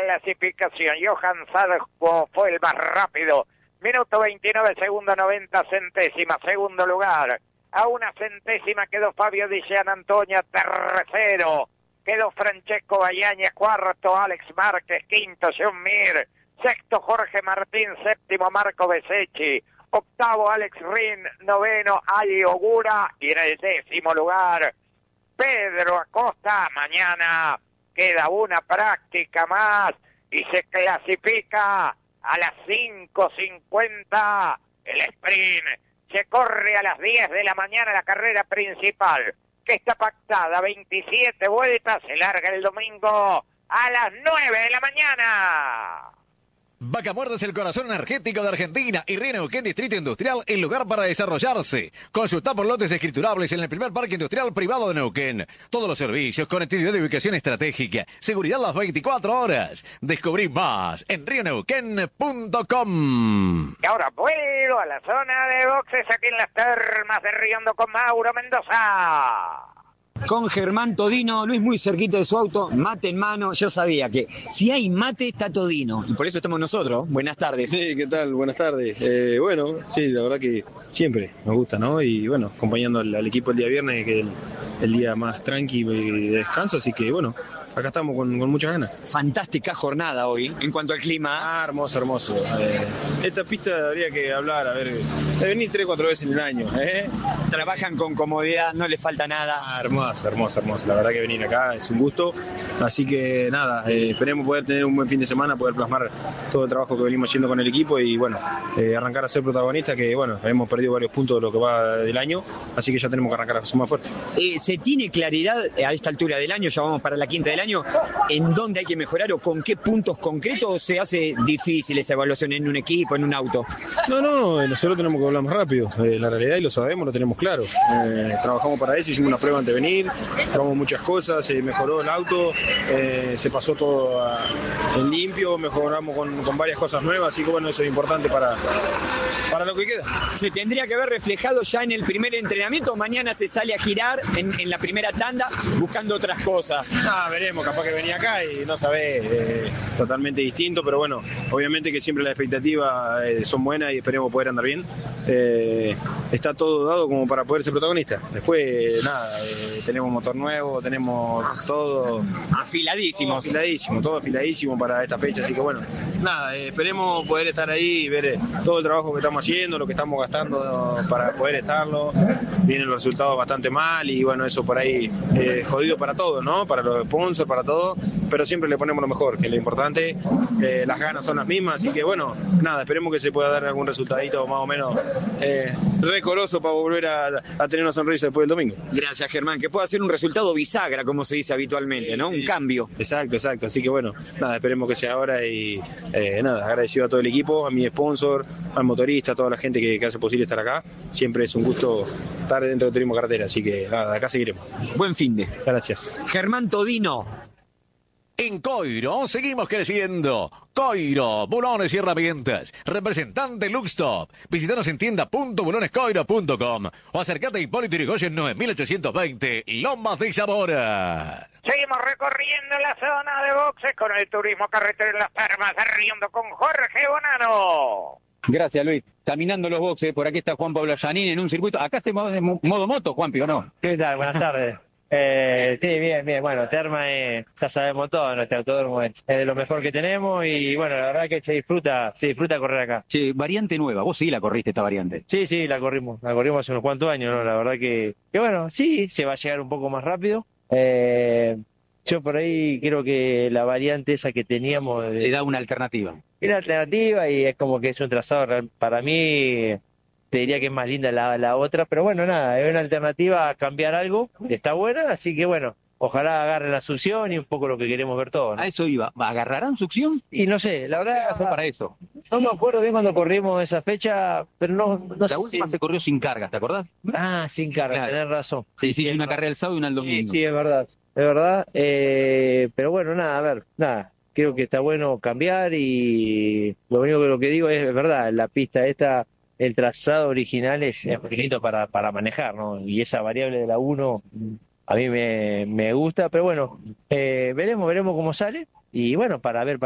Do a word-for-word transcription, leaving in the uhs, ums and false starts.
clasificación. Johan Zarco fue el más rápido. Minuto veintinueve, segundo noventa centésimas. Segundo lugar. A una centésima quedó Fabio Di Gian Antonio, tercero. Quedó Francesco Bayañez, cuarto Alex Márquez, quinto John Mir, sexto Jorge Martín, séptimo Marco Besecchi, octavo Alex Rin, noveno Ali Ogura y en el décimo lugar Pedro Acosta. Mañana queda una práctica más y se clasifica a las cinco cincuenta el sprint. Se corre a las diez de la mañana la carrera principal, que está pactada, veintisiete vueltas, se larga el domingo a las nueve de la mañana. Vaca Muerta es el corazón energético de Argentina y Río Neuquén Distrito Industrial, el lugar para desarrollarse. Consulta por lotes escriturables en el primer parque industrial privado de Neuquén. Todos los servicios, conectividad de ubicación estratégica, seguridad las veinticuatro horas. Descubrí más en rio neuquén punto com. Y ahora vuelvo a la zona de boxes aquí en las termas de Río Hondo con Mauro Mendoza. Con Germán Todino, Luis muy cerquita de su auto, mate en mano. Yo sabía que si hay mate está Todino y por eso estamos nosotros. Buenas tardes. Sí, ¿qué tal? Buenas tardes. Eh, bueno, sí, la verdad que siempre nos gusta, ¿no? Y bueno, acompañando al, al equipo el día viernes, que es el, el día más tranquilo y de descanso, así que bueno, acá estamos con, con muchas ganas. Fantástica jornada hoy en cuanto al clima. Ah, hermoso, hermoso. Eh, esta pista habría que hablar, a ver, de venir tres, cuatro veces en el año, ¿eh? Trabajan con comodidad, no les falta nada. Ah, hermoso. Hermoso, hermoso. La verdad que venir acá es un gusto. Así que nada, eh, esperemos poder tener un buen fin de semana, poder plasmar todo el trabajo que venimos haciendo con el equipo y bueno, eh, arrancar a ser protagonistas, que bueno, hemos perdido varios puntos de lo que va del año, así que ya tenemos que arrancar a sumar fuerte. Eh, ¿Se tiene claridad a esta altura del año, ya vamos para la quinta del año, en dónde hay que mejorar o con qué puntos concretos o se hace difícil esa evaluación en un equipo, en un auto? No, no, nosotros tenemos que hablar más rápido. Eh, la realidad y lo sabemos, lo tenemos claro. Eh, trabajamos para eso, hicimos una prueba antes de venir. Probamos muchas cosas, se mejoró el auto, eh, se pasó todo a, en limpio, mejoramos con, con varias cosas nuevas, así que bueno, eso es importante para, para lo que queda. ¿Se tendría que ver reflejado ya en el primer entrenamiento o mañana se sale a girar en, en la primera tanda buscando otras cosas? Ah, veremos, capaz que venía acá y no sabés, eh, totalmente distinto, pero bueno, obviamente que siempre las expectativas eh, son buenas y esperemos poder andar bien. Eh, está todo dado como para poder ser protagonista. Después, nada, eh, tenemos motor nuevo, tenemos todo afiladísimo, todo afiladísimo, todo afiladísimo para esta fecha, así que bueno, nada, eh, esperemos poder estar ahí y ver eh, todo el trabajo que estamos haciendo, lo que estamos gastando para poder estarlo. Vienen los resultados bastante mal y bueno, eso por ahí eh, jodido para todos, ¿no? Para los sponsors, para todo, pero siempre le ponemos lo mejor, que es lo importante. Eh, las ganas son las mismas, así que bueno, nada, esperemos que se pueda dar algún resultadito más o menos eh, recoroso para volver a, a tener una sonrisa después del domingo. Gracias, Germán, que pueda ser un resultado bisagra, como se dice habitualmente, sí, ¿no? Sí. Un cambio. Exacto, exacto, así que bueno, nada, esperemos que sea ahora y eh, nada, agradecido a todo el equipo, a mi sponsor, al motorista, a toda la gente que, que hace posible estar acá. Siempre es un gusto estar dentro del Turismo Carretera, así que nada, acá seguiremos. Buen fin de. Gracias. Germán Todino. En Coiro seguimos creciendo. Coiro, bulones y herramientas. Representante Luxtop. Visítanos en tienda punto bulones coiro punto com o acércate a Hipólito Yrigoyen nueve mil ochocientos veinte, Lomas de Zamora. Seguimos recorriendo la zona de boxes con el Turismo Carretera en las Termas de Río Hondo con Jorge Bonano. Gracias, Luis. Caminando los boxes, por aquí está Juan Pablo Yanín en un circuito. Acá se mueve modo moto, Juanpi, ¿o no? ¿Qué tal? Buenas tardes. Eh, sí, bien, bien. Bueno, Terma, eh, ya sabemos todo, nuestro autódromo es, es de lo mejor que tenemos y bueno, la verdad que se disfruta, se disfruta correr acá. Che, variante nueva, vos sí la corriste esta variante. Sí, sí, la corrimos, la corrimos hace unos cuantos años, ¿no? La verdad que, que bueno, sí, se va a llegar un poco más rápido. Eh, yo por ahí creo que la variante esa que teníamos... Eh, Le da una alternativa. Una alternativa y es como que es un trazado real, para mí... Te diría que es más linda la, la otra, pero bueno, nada, es una alternativa a cambiar algo, está buena, así que bueno, ojalá agarren la succión y un poco lo que queremos ver todo, ¿no? A eso iba, ¿agarrarán succión? Y no sé, la verdad... Fue para eso. No me acuerdo bien cuando corrimos esa fecha, pero no, no La sé última si... se corrió sin cargas, ¿te acordás? Ah, sin carga, Claro. tenés razón. Sí, sí, es una verdad. carrera el sábado y una el domingo. Sí, sí, es verdad, es verdad, eh, pero bueno, nada, a ver, nada, creo que está bueno cambiar y lo único que lo que digo es, es verdad, la pista esta... El trazado original es, es bonito para, para manejar, ¿no? Y esa variable de la uno a mí me, me gusta, pero bueno, eh, veremos, veremos cómo sale. Y bueno, para ver, para